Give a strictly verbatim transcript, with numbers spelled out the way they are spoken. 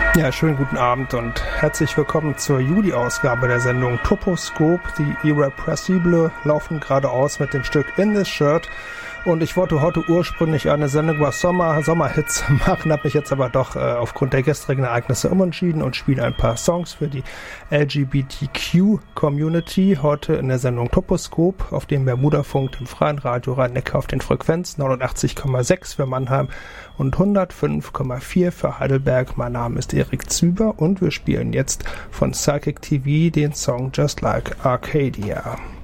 Ja, schönen guten Abend und herzlich willkommen zur Juli-Ausgabe der Sendung Toposkop. Die Irrepressible laufen geradeaus mit dem Stück In This Shirt. Und ich wollte heute ursprünglich eine Sendung über Sommer, Sommerhits machen, habe mich jetzt aber doch äh, aufgrund der gestrigen Ereignisse umentschieden und spiele ein paar Songs für die L G B T Q-Community. Heute in der Sendung Toposkop auf dem Bermudafunk, dem Freien Radio Rhein-Neckar auf den Frequenzen neunundachtzig Komma sechs für Mannheim und hundertfünf Komma vier für Heidelberg. Mein Name ist Erik Züber und wir spielen jetzt von Psychic T V den Song Just Like Arcadia.